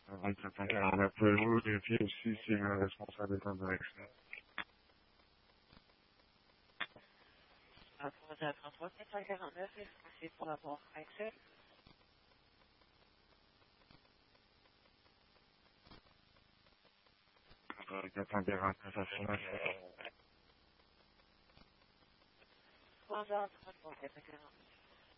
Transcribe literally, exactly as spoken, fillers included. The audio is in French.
vingt-quatre cent quarante-neuf, pouvez-vous vérifier aussi si un responsable est en direction? À trente-trois, sept cent quarante-neuf, est-ce que c'est pour avoir accès? quatre cent quarante-neuf, assurance. trois heures trente-trois, sept cent quarante-neuf.